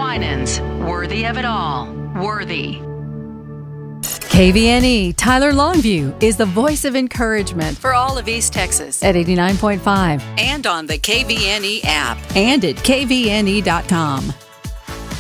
Winans, worthy of it all. Worthy. KVNE Tyler Longview is the voice of encouragement for all of East Texas at 89.5 and on the KVNE app and at kvne.com.